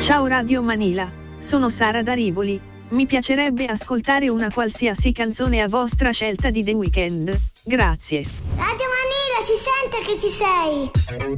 Ciao Radio Manila, sono Sara da Rivoli. Mi piacerebbe ascoltare una qualsiasi canzone a vostra scelta di The Weeknd. Grazie. Radio Manila, si sente che ci sei.